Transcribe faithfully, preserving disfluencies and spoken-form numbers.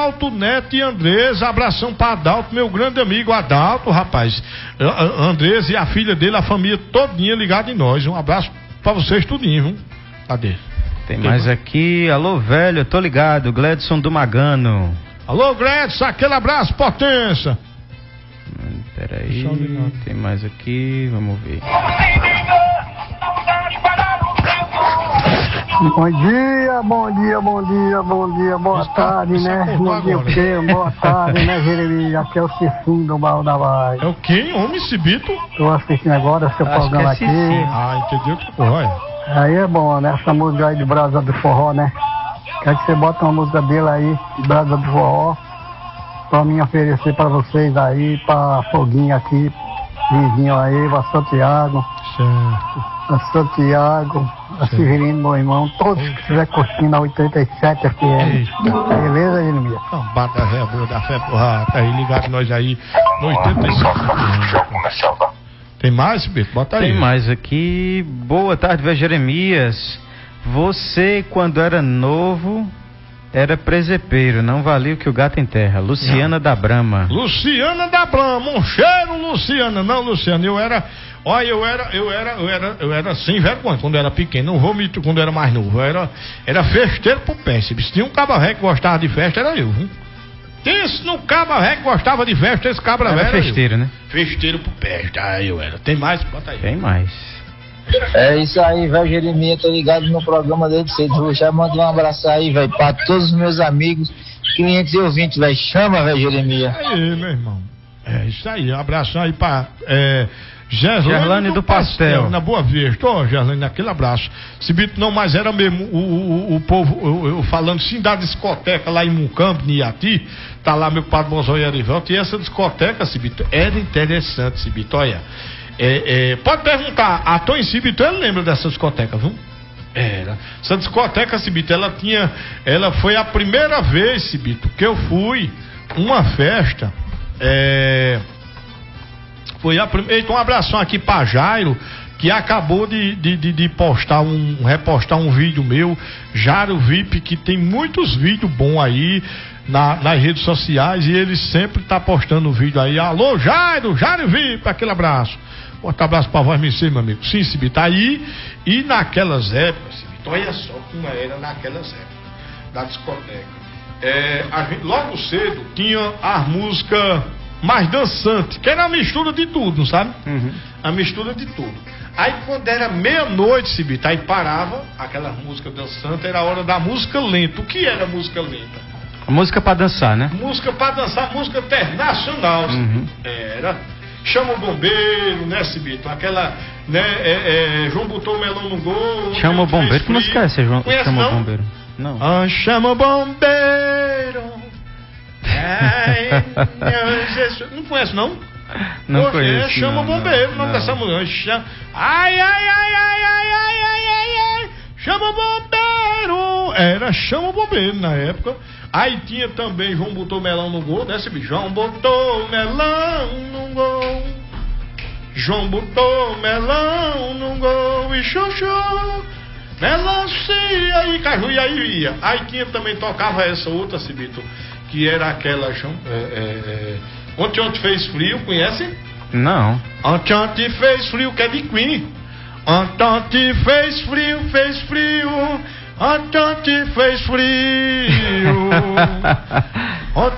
Adalto Neto e Andresa. Abração pra Adalto, meu grande amigo Adalto, rapaz. Andresa e a filha dele, a família todinha ligada em nós. Um abraço pra vocês tudinho, viu? Cadê? Tem mais aqui. Alô, velho, eu tô ligado. Gledson do Magano. Alô, Gledson, aquele abraço, potência. Hum, peraí, tem mais aqui, vamos ver. Bom dia, bom dia, bom dia, bom dia, boa Está, tarde, né? Bom dia, o quê? Boa tarde, né, Jeremias? Aqui é o Cifum do Baú da Vaz. É o quem? Homem, Cibito? Tô assistindo agora seu Acho programa que é aqui. Cifim. Ah, entendeu? Olha. Aí é bom, né? Essa música aí de Brasa do Forró, né? Quer que você bota uma música dele aí, de Brasa do Forró, pra mim oferecer pra vocês aí, pra Foguinho aqui, vizinho aí, pra Santiago, Certo. a Santiago, a Severino, meu irmão, todos que estiver curtindo a oitenta e sete F M. Eita. Beleza, Jeremias? Então, bata a fé boa da fé porra, tá aí ligado nós aí no oitenta e cinco. Tem mais, Cibito? Bota aí. Tem mais aqui. Boa tarde, velho Jeremias. Você, quando era novo, era presepeiro, não valia o que o gato enterra. Luciana não. da Brama. Luciana da Brama, um cheiro, Luciana. Não, Luciana, eu era, olha, eu era, eu era, eu era, eu era sem vergonha quando eu era pequeno, não vou me, quando eu era mais novo, eu era, era festeiro pro pé. Se tinha um cabra velho que gostava de festa, era eu, viu? Esse no cabra velho que gostava de festa, esse cabra velho. Era festeiro, né? Festeiro pro pé, tá, eu era. Tem mais? Bota aí. Tem mais. É isso aí, velho Jeremias, tô ligado no programa dele cedo. Já mando um abraço aí, velho, pra todos os meus amigos, clientes e ouvintes, velho. Chama, velho Jeremias. Aí, meu irmão. É isso aí, um abração aí pra é, Gerlane, Gerlane do, do Pastel. Pastel. Na Boa Vista. Ô, oh, Gerlane, aquele abraço. Cibito não mais era mesmo o, o, o, o povo, eu, eu falando sim da discoteca lá em Mucampo, em Iati, tá lá meu padre Bonzói Erivelto, e essa discoteca, Cibito, era interessante, Cibito, olha. É, é, pode perguntar, a Tony Cibito, ele lembra dessa discoteca, viu? Era. Essa discoteca, Cibito, ela tinha, ela foi a primeira vez, Cibito, que eu fui uma festa, é, foi a primeira, então um abração aqui pra Jairo, que acabou de, de, de, de postar um, repostar um vídeo meu, Jairo V I P, que tem muitos vídeos bons aí, Na, nas redes sociais, e ele sempre tá postando o vídeo aí. Alô, Jairo, Jairo V I P, aquele abraço. Outro abraço pra voz, me sei, meu amigo. Sim, Cibito, tá aí. E naquelas épocas, Cibito, olha só como era naquelas épocas da discoteca. É, a gente, logo cedo tinha as músicas mais dançantes, que era a mistura de tudo, não sabe? Uhum. A mistura de tudo. Aí quando era meia-noite, Cibito, aí parava aquela música dançante, era a hora da música lenta. O que era música lenta? A música pra dançar, né? Música pra dançar, música internacional. Uhum. Era. Chama o bombeiro, né, Cibito? Aquela, né, é, é, João botou o melão no gol. Chama o bombeiro. Que música é essa, João? Conhece, chama não? o bombeiro. Não. Ah, chama o bombeiro. Ai, meu Jesus. Não conhece, não? Não Poxa, conheço. É, chama não, o bombeiro, o não, nome não. dessa mulher. Chama... Ai, ai, ai, ai, ai, ai, ai, ai, ai. Chama o bombeiro. Era chama o bombeiro na época. Aí tinha também João botou melão no gol, né, bicho? João botou melão no gol. João botou melão no gol e chuchu. Melancia e caju, e aí ia. Aí tinha também, tocava essa outra, Cibito, que era aquela. É, é, é, ontem ontem fez frio, conhece? Não. Ontem ontem fez frio, que é de Queen. Ontem ontem fez frio, fez frio. Ontem ontem fez frio. Ontem